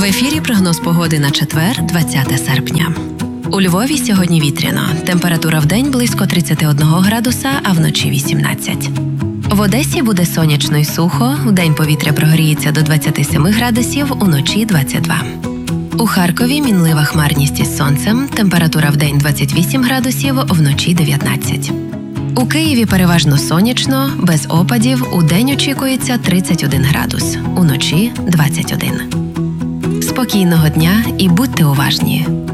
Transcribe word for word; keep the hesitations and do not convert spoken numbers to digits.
ефірі прогноз погоди на четвер, двадцяте серпня. У Львові сьогодні вітряно. Температура вдень близько тридцять один градуса, а вночі вісімнадцять. В Одесі буде сонячно й сухо, вдень повітря прогріється до двадцять сім градусів, уночі двадцять два. У Харкові мінлива хмарність із сонцем, температура вдень двадцять вісім градусів, вночі дев'ятнадцять. У Києві переважно сонячно, без опадів, удень очікується тридцять один градус, уночі двадцять один. Спокійного дня і будьте уважні.